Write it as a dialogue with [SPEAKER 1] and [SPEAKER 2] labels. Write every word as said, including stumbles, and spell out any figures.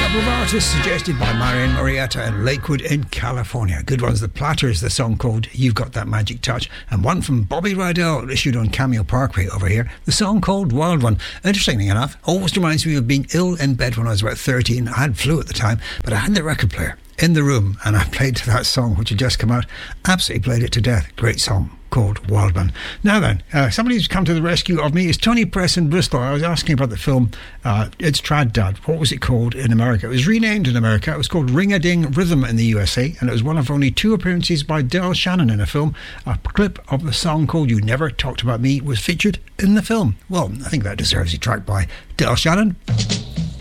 [SPEAKER 1] couple of artists suggested by Marian Murrieta in Lakewood in California. Good ones, The Platters, the song called You've Got That Magic Touch, and one from Bobby Rydell, issued on Cameo Parkway over here, the song called Wild One. Interestingly enough, almost reminds me of being ill in bed when I was about thirteen. I had flu at the time, but I had the record player in the room and I played that song which had just come out. Absolutely played it to death. Great song called Wild One. Now then, uh, somebody who's come to the rescue of me is Tony Press in Bristol. I was asking about the film uh, It's Trad Dad. What was it called in America? It was renamed in America. It was called Ring-a-Ding Rhythm in the U S A, and it was one of only two appearances by Del Shannon in a film. A clip of the song called You Never Talked About Me was featured in the film. Well, I think that deserves a track by Del Shannon.